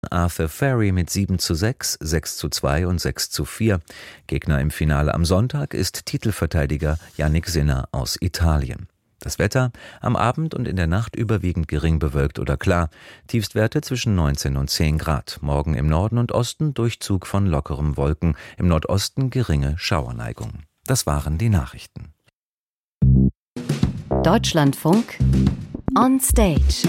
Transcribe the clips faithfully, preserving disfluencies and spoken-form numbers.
Arthur Ferry mit sieben zu sechs, sechs zu zwei und sechs zu vier. Gegner im Finale am Sonntag ist Titelverteidiger Jannik Sinner aus Italien. Das Wetter: am Abend und in der Nacht überwiegend gering bewölkt oder klar. Tiefstwerte zwischen neunzehn und zehn Grad. Morgen im Norden und Osten Durchzug von lockerem Wolken. Im Nordosten geringe Schauerneigung. Das waren die Nachrichten. Deutschlandfunk on Stage.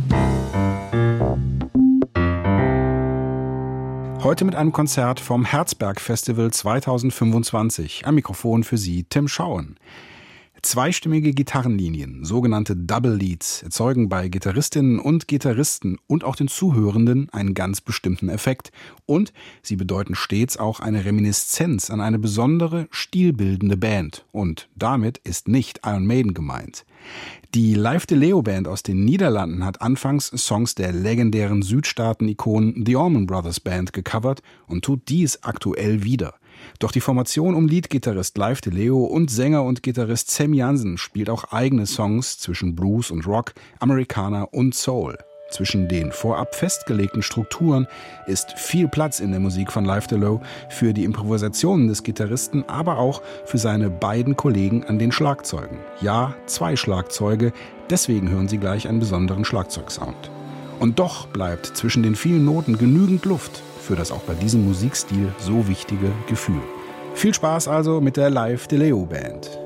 Heute mit einem Konzert vom Herzberg Festival zweitausendfünfundzwanzig. Am Mikrofon für Sie Tim Schauen. Zweistimmige Gitarrenlinien, sogenannte Double Leads, erzeugen bei Gitarristinnen und Gitarristen und auch den Zuhörenden einen ganz bestimmten Effekt. Und sie bedeuten stets auch eine Reminiszenz an eine besondere, stilbildende Band. Und damit ist nicht Iron Maiden gemeint. Die Live de Leo Band aus den Niederlanden hat anfangs Songs der legendären Südstaaten-Ikonen The Allman Brothers Band gecovert und tut dies aktuell wieder. Doch die Formation um Leadgitarrist Live de Leo und Sänger und Gitarrist Sam Jansen spielt auch eigene Songs zwischen Blues und Rock, Americana und Soul. Zwischen den vorab festgelegten Strukturen ist viel Platz in der Musik von Live de Leo für die Improvisationen des Gitarristen, aber auch für seine beiden Kollegen an den Schlagzeugen. Ja, zwei Schlagzeuge, deswegen hören Sie gleich einen besonderen Schlagzeugsound. Und doch bleibt zwischen den vielen Noten genügend Luft für das auch bei diesem Musikstil so wichtige Gefühl. Viel Spaß also mit der Live de Leo Band.